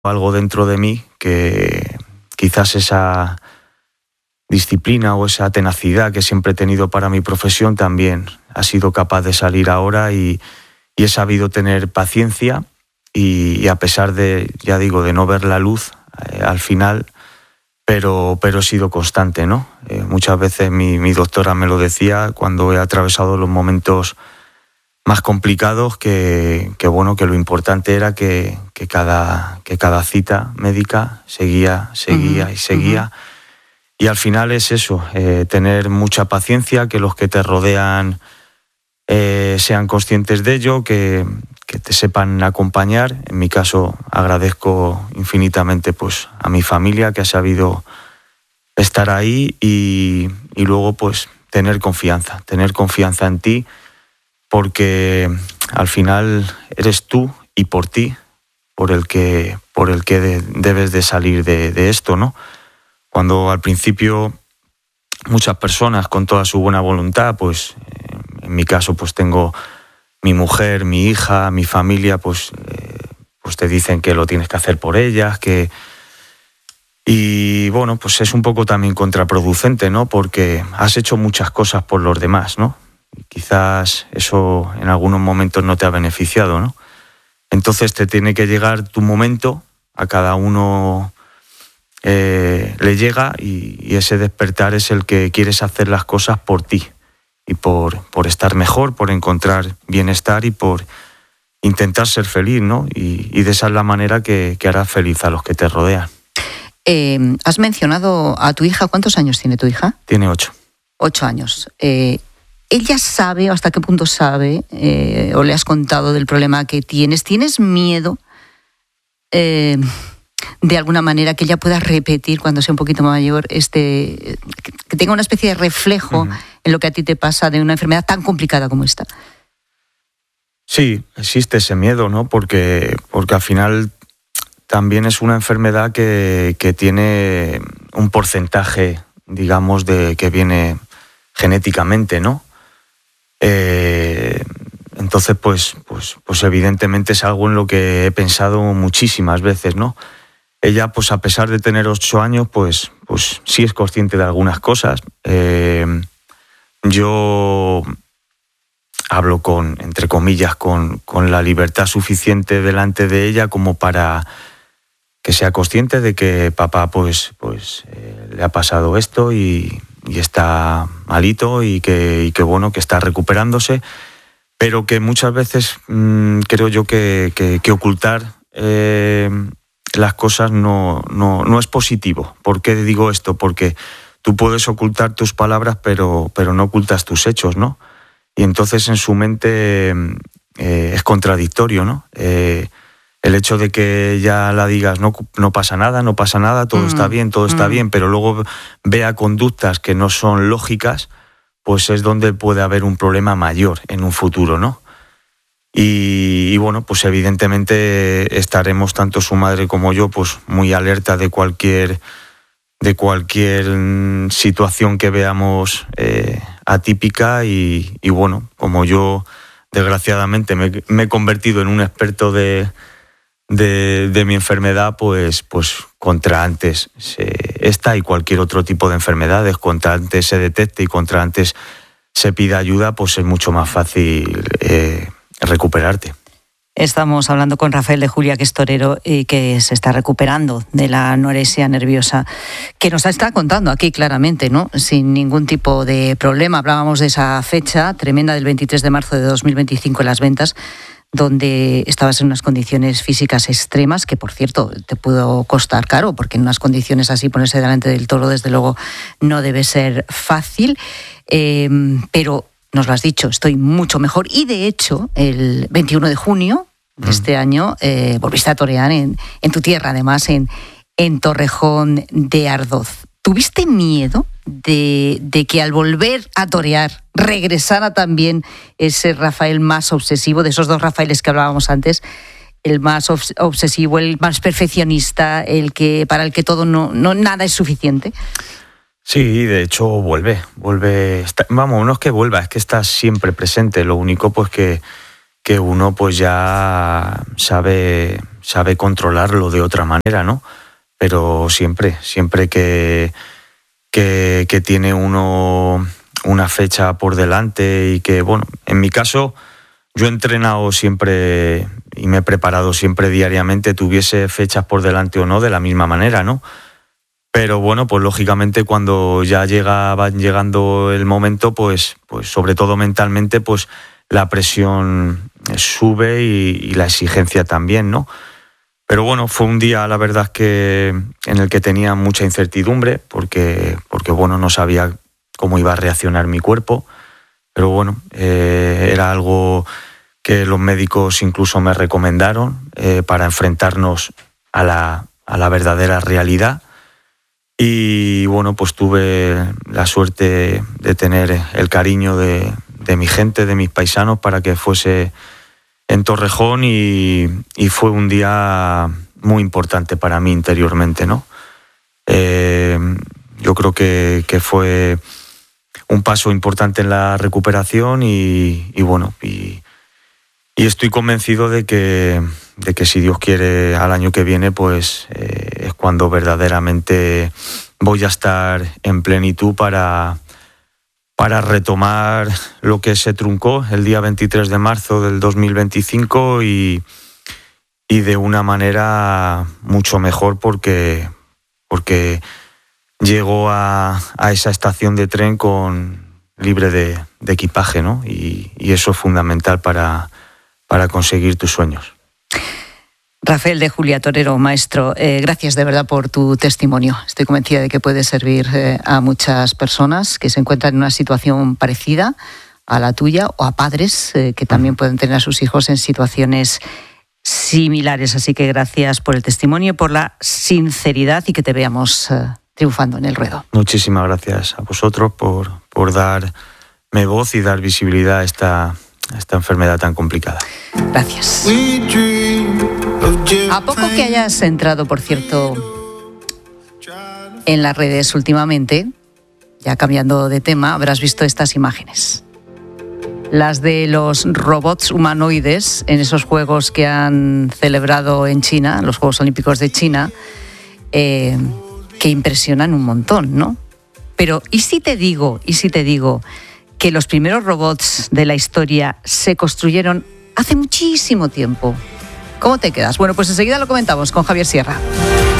algo dentro de mí que quizás esa disciplina o esa tenacidad que siempre he tenido para mi profesión también ha sido capaz de salir ahora y he sabido tener paciencia y a pesar de, ya digo, de no ver la luz al final, pero he sido constante, ¿no? Muchas veces mi doctora me lo decía cuando he atravesado los momentos más complicados que lo importante era que cada cita médica seguía y seguía. Y al final es eso, tener mucha paciencia, que los que te rodean sean conscientes de ello, que te sepan acompañar. En mi caso agradezco infinitamente pues a mi familia que ha sabido estar ahí y luego pues tener confianza en ti, porque al final eres tú y por ti por el que debes de salir de esto, ¿no? Cuando al principio muchas personas con toda su buena voluntad, pues en mi caso pues tengo mi mujer, mi hija, mi familia, pues te dicen que lo tienes que hacer por ellas, y bueno, pues es un poco también contraproducente, ¿no? Porque has hecho muchas cosas por los demás, ¿no? Y quizás eso en algunos momentos no te ha beneficiado, ¿no? Entonces te tiene que llegar tu momento, a cada uno le llega y ese despertar es el que quieres hacer las cosas por ti y por estar mejor, por encontrar bienestar y por intentar ser feliz, ¿no? Y de esa es la manera que harás feliz a los que te rodean. Has mencionado a tu hija. ¿Cuántos años tiene tu hija? Tiene 8. 8 años. ¿Ella sabe o hasta qué punto sabe o le has contado del problema que tienes? ¿Tienes miedo de alguna manera que ella pueda repetir cuando sea un poquito mayor, que tenga una especie de reflejo en lo que a ti te pasa de una enfermedad tan complicada como esta? Sí, existe ese miedo, ¿no? Porque al final también es una enfermedad que tiene un porcentaje, digamos, de que viene genéticamente, ¿no? Entonces, pues evidentemente es algo en lo que he pensado muchísimas veces, ¿no? Ella, pues a pesar de tener 8 años, pues sí es consciente de algunas cosas. Yo hablo entre comillas, con la libertad suficiente delante de ella como para que sea consciente de que papá pues le ha pasado esto y está malito y que bueno, que está recuperándose, pero que muchas veces creo yo que ocultar las cosas no es positivo. ¿Por qué digo esto? Porque tú puedes ocultar tus palabras, pero no ocultas tus hechos, ¿no? Y entonces en su mente es contradictorio, ¿no? El hecho de que ya la digas no pasa nada, todo está bien, pero luego vea conductas que no son lógicas, pues es donde puede haber un problema mayor en un futuro, ¿no? Y bueno, pues evidentemente estaremos tanto su madre como yo pues muy alerta de cualquier situación que veamos atípica y bueno, como yo desgraciadamente me he convertido en un experto de mi enfermedad, pues contra antes esta y cualquier otro tipo de enfermedades, contra antes se detecte y contra antes se pida ayuda, pues es mucho más fácil recuperarte. Estamos hablando con Rafael de Julia, que es torero y que se está recuperando de la anorexia nerviosa, que nos está contando aquí claramente, ¿no? Sin ningún tipo de problema. Hablábamos de esa fecha tremenda del 23 de marzo de 2025 en Las Ventas, donde estabas en unas condiciones físicas extremas, que por cierto te pudo costar caro, porque en unas condiciones así ponerse delante del toro desde luego no debe ser fácil, pero nos lo has dicho, estoy mucho mejor. Y de hecho, el 21 de junio de este año volviste a torear en tu tierra, además en Torrejón de Ardoz. ¿Tuviste miedo de que al volver a torear regresara también ese Rafael más obsesivo, de esos dos Rafaeles que hablábamos antes, el más obsesivo, el más perfeccionista, el que para el que todo nada es suficiente? Sí, de hecho vuelve. Vamos, no es que vuelva, es que está siempre presente. Lo único pues que uno pues ya sabe sabe controlarlo de otra manera, ¿no? Pero siempre que tiene uno una fecha por delante y que, bueno, en mi caso yo he entrenado siempre y me he preparado siempre diariamente, tuviese fechas por delante o no, de la misma manera, ¿no? Pero bueno, pues lógicamente cuando ya va llegando el momento, pues sobre todo mentalmente, pues la presión sube y la exigencia también, ¿no? Pero bueno, fue un día, la verdad, en el que tenía mucha incertidumbre, porque bueno, no sabía cómo iba a reaccionar mi cuerpo. Pero bueno, era algo que los médicos incluso me recomendaron para enfrentarnos a la verdadera realidad. Y bueno, pues tuve la suerte de tener el cariño de mi gente, de mis paisanos, para que fuese en Torrejón y fue un día muy importante para mí interiormente, ¿no? Yo creo que fue un paso importante en la recuperación y bueno, y estoy convencido de que si Dios quiere, al año que viene, pues es cuando verdaderamente voy a estar en plenitud para retomar lo que se truncó el día 23 de marzo del 2025 y de una manera mucho mejor porque llego a esa estación de tren libre de equipaje, ¿no? Y eso es fundamental para conseguir tus sueños. Rafael de Julia Torero, maestro, gracias de verdad por tu testimonio. Estoy convencida de que puede servir a muchas personas que se encuentran en una situación parecida a la tuya o a padres que también pueden tener a sus hijos en situaciones similares. Así que gracias por el testimonio, por la sinceridad y que te veamos triunfando en el ruedo. Muchísimas gracias a vosotros por darme voz y dar visibilidad a esta enfermedad tan complicada. Gracias. A poco que hayas entrado, por cierto, en las redes últimamente, ya cambiando de tema, habrás visto estas imágenes. Las de los robots humanoides en esos Juegos que han celebrado en China, los Juegos Olímpicos de China, que impresionan un montón, ¿no? Pero ¿y si te digo que los primeros robots de la historia se construyeron hace muchísimo tiempo? ¿Cómo te quedas? Bueno, pues enseguida lo comentamos con Javier Sierra.